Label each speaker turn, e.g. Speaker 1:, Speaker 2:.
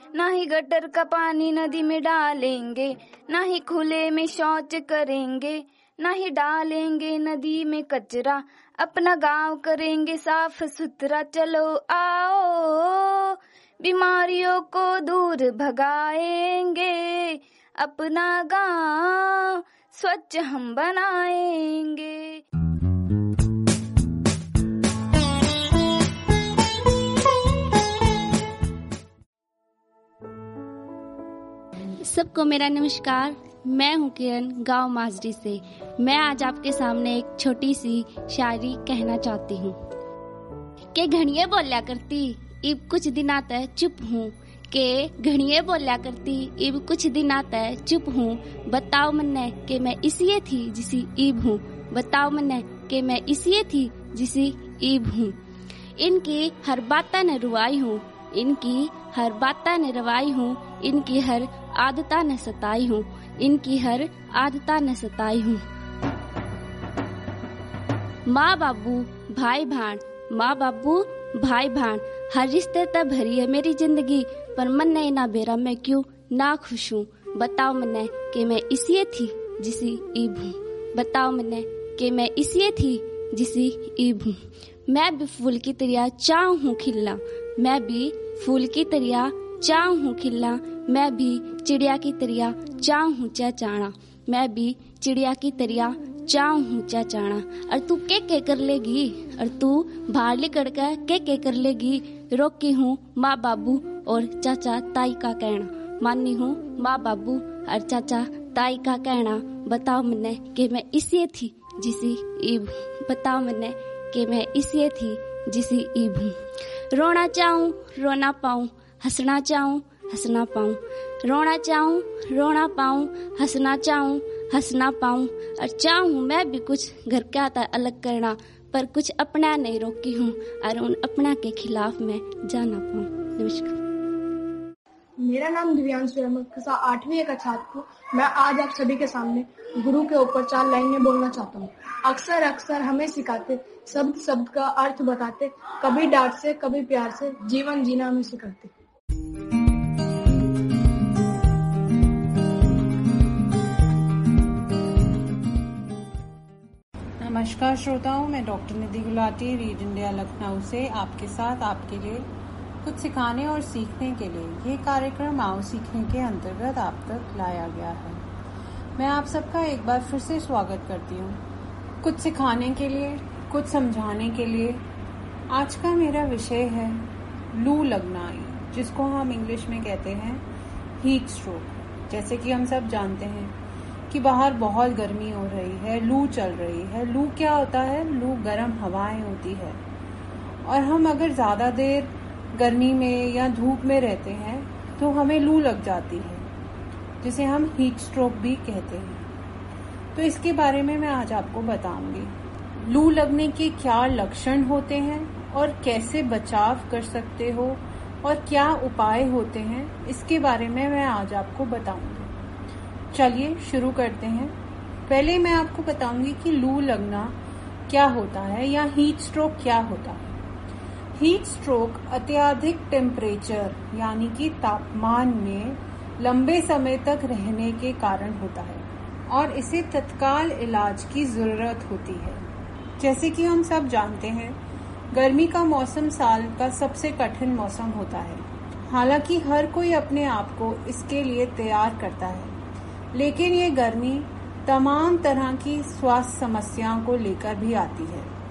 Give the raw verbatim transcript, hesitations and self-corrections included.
Speaker 1: ना ही गटर का पानी नदी में डालेंगे, ना ही खुले में शौच करेंगे, ना ही डालेंगे नदी में कचरा, अपना गांव करेंगे साफ सुथरा। चलो आओ बीमारियों को दूर भगाएंगे, अपना गांव स्वच्छ हम बनाएंगे।
Speaker 2: सबको मेरा नमस्कार। मैं हूँ किरण, गांव माजरी से। मैं आज आपके सामने एक छोटी सी शायरी कहना चाहती हूँ के घड़िये बोल्या करती इब कुछ दिन आता है चुप हूँ, के घड़िये बोल्या करती इब कुछ दिन आता है चुप हूँ। बताओ मन्ने के मैं इसी थी जिसी ईब हूँ, बताओ मन्ने के मैं इसी थी जिसी ईब हूँ। इनकी हर बाता न रुवाई हूँ, इनकी हर बाता न रवाई हूँ, इनकी हर आदता न सताई हूँ, इनकी हर आदता न सताई हूँ। माँ बाबू भाई भाण, माँ बाबू भाई भाण, हर रिश्ते तब भरी है मेरी जिंदगी, पर मन नहीं ना बेरा मैं क्यों ना खुश हूँ। बताओ मन्ने कि मैं इसी थी जिसी ईब हूँ, बताओ मन्ने कि मैं इसी थी जिसी ईब हूँ। मैं भी फूल की तरह चाहूँ हूँ खिलना, मैं भी फूल की तरह चाहूँ हूँ खिलना, मैं भी चिड़िया की तरह चाहूँ हूँ चहचहाना, मैं भी चिड़िया की तरह चाहूँ हूँ चहचहाना। और तू के के कर लेगी, और तू बाहर निकल कर के के कर लेगी। रोकी हूँ माँ बाबू और चाचा ताई का कहना, मानी हूँ माँ बाबू और चाचा ताई का कहना। बताओ मन्ने कि मैं इसी थी जिसी ईब, बताओ मन्ने कि मैं इसी थी जिसी ईब हूँ। रोना चाहूँ रोना पाऊँ, हंसना चाहूँ हंसना पाऊँ, रोना चाहूँ रोना पाऊँ, हंसना चाहूँ हंसना पाऊँ। और चाहूँ मैं भी कुछ घर का आता अलग करना, पर कुछ अपना नहीं रोकी हूँ और उन अपना के खिलाफ मैं जाना पाऊँ। नमस्कार।
Speaker 3: मेरा नाम दिव्यांशु है, मैं कक्षा आठवीं का छात्र हूँ। मैं आज आप सभी के सामने गुरु के ऊपर चार लाइनें बोलना चाहता हूँ। अक्सर अक्सर हमें सिखाते, शब्द शब्द का अर्थ बताते, कभी डांट से कभी प्यार से जीवन जीना हमें सिखाते।
Speaker 4: नमस्कार श्रोताओं, मैं डॉक्टर निधि गुलाटी रीड इंडिया लखनऊ से आपके साथ आपके लिए कुछ सिखाने और सीखने के लिए ये कार्यक्रम आओ सीखने के अंतर्गत आप तक लाया गया है। मैं आप सबका एक बार फिर से स्वागत करती हूँ कुछ सिखाने के लिए, कुछ समझाने के लिए। आज का मेरा विषय है लू लगना, जिसको हम इंग्लिश में कहते हैं हीट स्ट्रोक। जैसे कि हम सब जानते हैं कि बाहर बहुत गर्मी हो रही है, लू चल रही है। लू क्या होता है? लू गर्म हवाएं होती है, और हम अगर ज्यादा देर गर्मी में या धूप में रहते हैं तो हमें लू लग जाती है, जिसे हम हीट स्ट्रोक भी कहते हैं। तो इसके बारे में मैं आज आपको बताऊंगी। लू लगने के क्या लक्षण होते हैं और कैसे बचाव कर सकते हो और क्या उपाय होते हैं, इसके बारे में मैं आज आपको बताऊंगी। चलिए शुरू करते हैं। पहले मैं आपको बताऊंगी कि लू लगना क्या होता है या हीट स्ट्रोक क्या होता है। हीट स्ट्रोक अत्यधिक टेम्परेचर यानी कि तापमान में लंबे समय तक रहने के कारण होता है और इसे तत्काल इलाज की जरूरत होती है। जैसे कि हम सब जानते हैं, गर्मी का मौसम साल का सबसे कठिन मौसम होता है। हालांकि हर कोई अपने आप को इसके लिए तैयार करता है, लेकिन ये गर्मी तमाम तरह की स्वास्थ्य समस्याओं को लेकर भी आती है।